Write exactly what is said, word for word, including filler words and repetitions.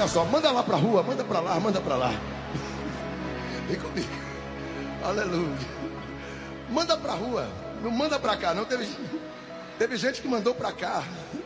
olha só, manda lá pra rua, manda pra lá, manda pra lá. Vem comigo. Aleluia. Manda pra rua, não manda pra cá, não. Teve, teve gente que mandou pra cá.